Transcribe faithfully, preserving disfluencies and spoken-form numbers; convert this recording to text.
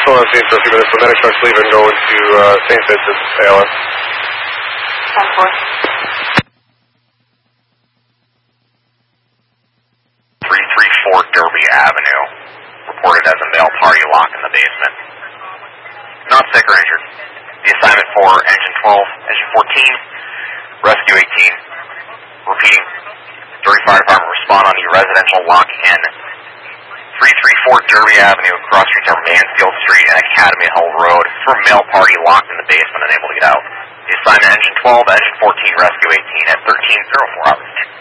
still on scene for a few minutes. The medic starts leaving, going to uh, Saint Vincent's A L S. ten four. three three four Derby Avenue. Reported as a male party locked in the basement. Not sick or injured. The assignment for engine twelve, engine fourteen, rescue eighteen. Repeating, Derby Fire Department respond on the residential lock in three three four Derby Avenue. Cross streets are Mansfield Street and Academy Hill Road for a male party locked in the basement, unable to get out. The assignment engine twelve, engine fourteen, rescue eighteen at thirteen oh four hours.